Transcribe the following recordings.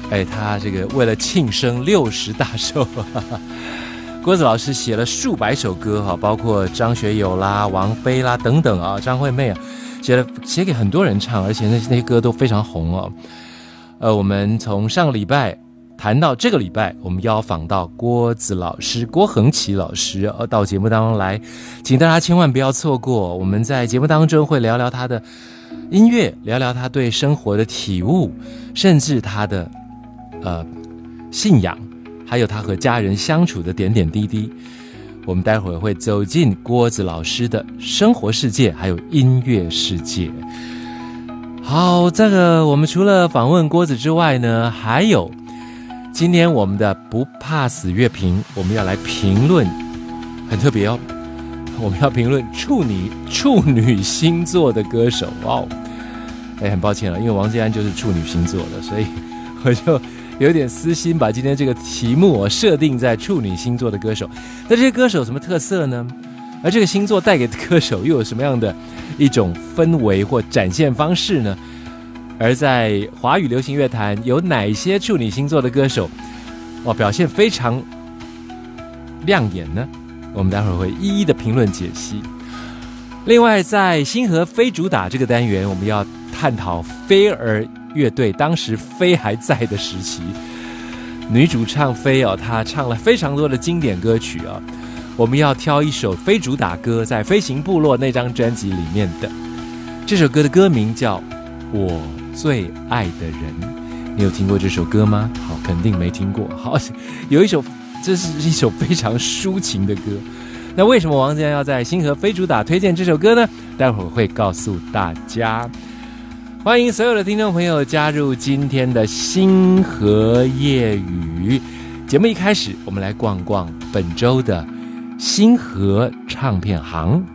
他这个为了庆生60大寿，郭子老师写了数百首歌哈，包括张学友啦、王菲啦等等啊，张惠妹啊，写给很多人唱，而且那些歌都非常红哦。我们从上个礼拜谈到这个礼拜，我们邀访到郭子老师、郭恒琪老师到节目当中来，请大家千万不要错过。我们在节目当中会聊聊他的音乐，聊聊他对生活的体悟，甚至他的信仰，还有他和家人相处的点点滴滴。我们待会儿会走进郭子老师的生活世界，还有音乐世界。好，这个我们除了访问郭子之外呢，还有今天我们的不怕死乐评，我们要来评论，很特别哦，我们要评论处女星座的歌手。哇哦，很抱歉了，因为王建安就是处女星座的，所以我就有点私心把今天这个题目设定在处女星座的歌手。那这些歌手有什么特色呢？而这个星座带给歌手又有什么样的一种氛围或展现方式呢？而在华语流行乐坛有哪些处女星座的歌手表现非常亮眼呢？我们待会儿会一一的评论解析。另外在星河非主打这个单元，我们要探讨飞儿乐队当时飞还在的时期，女主唱飞她唱了非常多的经典歌曲我们要挑一首非主打歌，在飞行部落那张专辑里面的。这首歌的歌名叫我最爱的人，你有听过这首歌吗？好，肯定没听过。好，这是一首非常抒情的歌。那为什么王建安要在星河非主打推荐这首歌呢？待会儿会告诉大家。欢迎所有的听众朋友加入今天的星河夜语节目。一开始我们来逛逛本周的星河唱片行。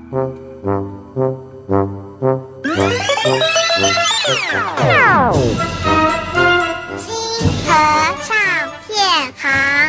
星河唱片行。